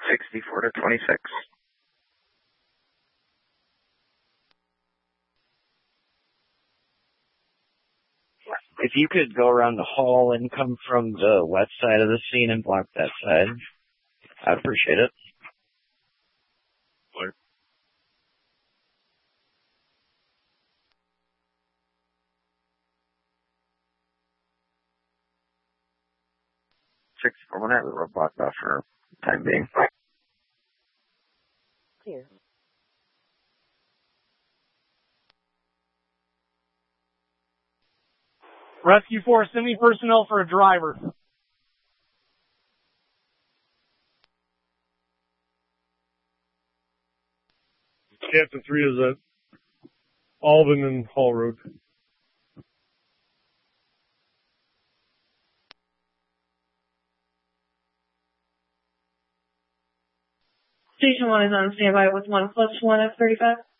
64 to 26. If you could go around the hall and come from the west side of the scene and block that side, I'd appreciate it. What? Six for one, I have the road blocked off for time being. Clear. Rescue Force, send me personnel for a driver. Captain 3 is at Alvin and Hall Road. Station 1 is on standby with 1+1 F-35.